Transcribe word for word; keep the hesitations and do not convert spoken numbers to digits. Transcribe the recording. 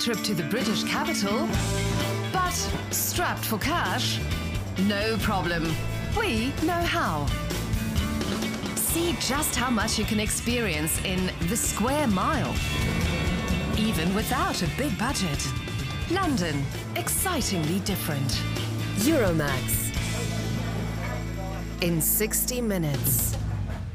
trip to the British capital, but strapped for cash? No problem. We know how. See just how much you can experience in the Square Mile, even without a big budget. London, excitingly different. Euromax. In sixty minutes.